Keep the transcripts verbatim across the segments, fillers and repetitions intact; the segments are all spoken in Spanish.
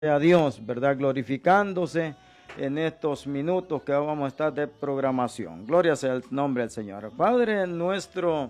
a Dios, ¿verdad? Glorificándose en estos minutos que vamos a estar de programación. Gloria sea el nombre del Señor. Padre nuestro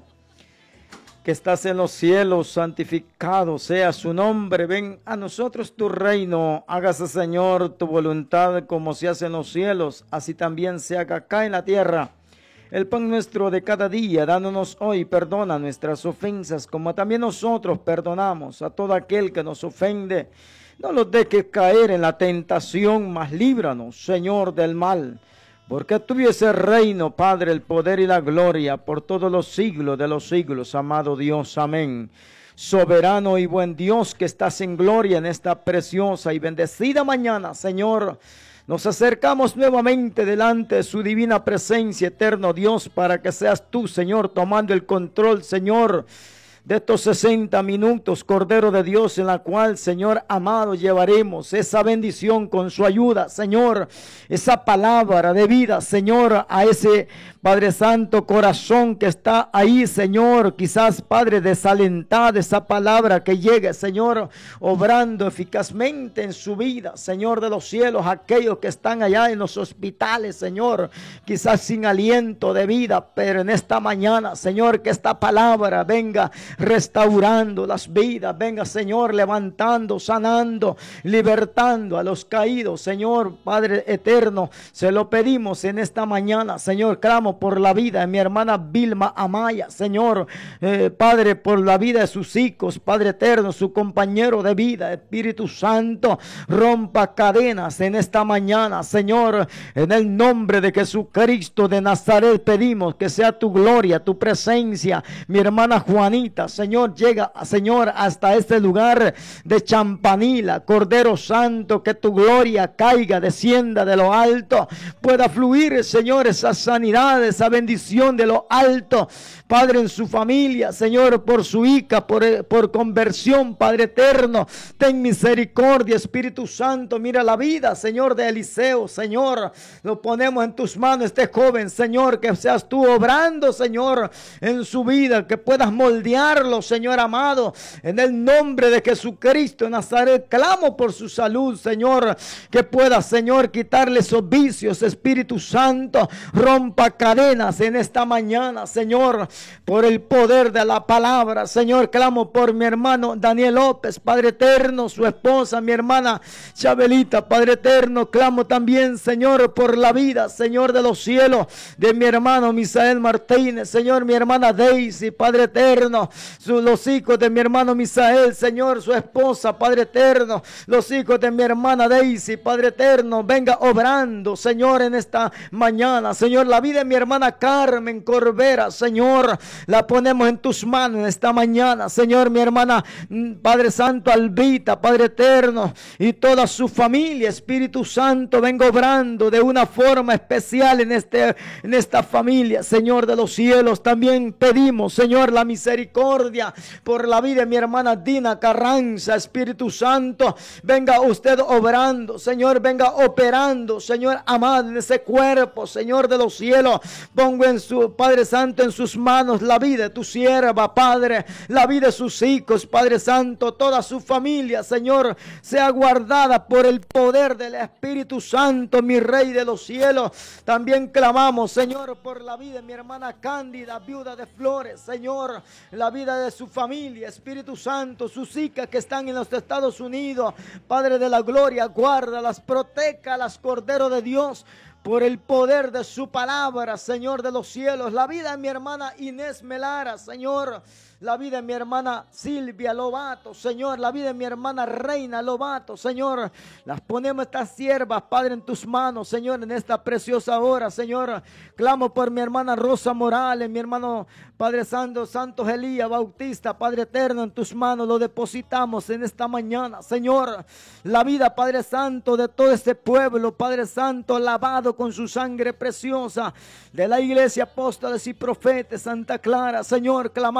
que estás en los cielos, santificado sea su nombre. Ven a nosotros tu reino. Hágase, Señor, tu voluntad como se hace en los cielos, así también se haga acá en la tierra. El pan nuestro de cada día, dándonos hoy, perdona nuestras ofensas, como también nosotros perdonamos a todo aquel que nos ofende. No los dejes caer en la tentación, mas líbranos, Señor, del mal. Porque tuyo es el reino, Padre, el poder y la gloria, por todos los siglos de los siglos, amado Dios. Amén. Soberano y buen Dios, que estás en gloria en esta preciosa y bendecida mañana, Señor. Nos acercamos nuevamente delante de su divina presencia, eterno Dios, para que seas tú, Señor, tomando el control, Señor, de estos sesenta minutos, Cordero de Dios, en la cual, Señor amado, llevaremos esa bendición con su ayuda, Señor, esa palabra de vida, Señor, a ese Padre Santo corazón que está ahí, Señor, quizás, Padre, desalentado, esa palabra que llegue, Señor, obrando eficazmente en su vida, Señor de los cielos, aquellos que están allá en los hospitales, Señor, quizás sin aliento de vida, pero en esta mañana, Señor, que esta palabra venga restaurando las vidas, venga, Señor, levantando, sanando, libertando a los caídos, Señor, Padre eterno, se lo pedimos en esta mañana, Señor. Clamo por la vida de mi hermana Vilma Amaya, Señor, eh, Padre, por la vida de sus hijos, Padre eterno, su compañero de vida, Espíritu Santo, rompa cadenas en esta mañana, Señor, en el nombre de Jesucristo de Nazaret pedimos que sea tu gloria, tu presencia. Mi hermana Juanita, Señor, llega, Señor, hasta este lugar de Champanila, Cordero Santo, que tu gloria caiga, descienda de lo alto, pueda fluir, Señor, esa sanidad, esa bendición de lo alto, Padre, en su familia, Señor, por su hija, por, por conversión, Padre eterno, ten misericordia, Espíritu Santo, mira la vida, Señor, de Eliseo, Señor, lo ponemos en tus manos, este joven, Señor, que seas tú obrando, Señor, en su vida, que puedas moldearlo, Señor amado, en el nombre de Jesucristo de Nazaret, clamo por su salud, Señor, que pueda, Señor, quitarle esos vicios, Espíritu Santo, rompa cadenas en esta mañana, Señor, por el poder de la palabra, Señor. Clamo por mi hermano Daniel López, Padre eterno, su esposa, mi hermana Chabelita, Padre eterno. Clamo también, Señor, por la vida, Señor de los cielos, de mi hermano Misael Martínez, Señor, mi hermana Daisy, Padre eterno, su, los hijos de mi hermano Misael, Señor, su esposa, Padre eterno, los hijos de mi hermana Daisy, Padre eterno, venga obrando, Señor, en esta mañana, Señor, la vida de mi hermana Carmen Corbera, Señor, la ponemos en tus manos en esta mañana, Señor, mi hermana, Padre Santo, Albita, Padre eterno, y toda su familia, Espíritu Santo, venga obrando de una forma especial en, este, en esta familia, Señor de los cielos. También pedimos, Señor, la misericordia por la vida de mi hermana Dina Carranza, Espíritu Santo, venga usted obrando, Señor, venga operando, Señor amado, en ese cuerpo, Señor de los cielos. Pongo en su Padre Santo en sus manos la vida de tu sierva, Padre, la vida de sus hijos, Padre Santo, toda su familia, Señor, sea guardada por el poder del Espíritu Santo, mi Rey de los cielos. También clamamos, Señor, por la vida de mi hermana Cándida, viuda de Flores, Señor, la vida de su familia, Espíritu Santo, sus hijas que están en los Estados Unidos, Padre de la gloria, guárdalas, protéjalas, Cordero de Dios, por el poder de su palabra, Señor de los cielos. La vida de mi hermana Inés Melara, Señor, la vida de mi hermana Silvia Lobato, Señor, la vida de mi hermana Reina Lobato, Señor, las ponemos estas siervas, Padre, en tus manos, Señor, en esta preciosa hora, Señor. Clamo por mi hermana Rosa Morales, mi hermano Padre Santo, Santos Elías Bautista, Padre eterno, en tus manos lo depositamos en esta mañana, Señor. La vida, Padre Santo, de todo este pueblo, Padre Santo, lavado con su sangre preciosa, de la iglesia apóstoles y profetas Santa Clara, Señor, clamamos por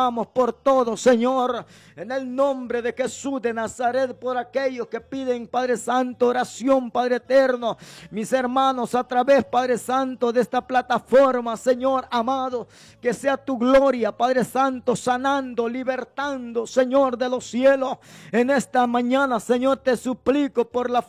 por todo, Señor, en el nombre de Jesús de Nazaret, por aquellos que piden, Padre Santo, oración, Padre eterno, mis hermanos, a través, Padre Santo, de esta plataforma, Señor amado, que sea tu gloria, Padre Santo, sanando, libertando, Señor de los cielos, en esta mañana, Señor, te suplico por la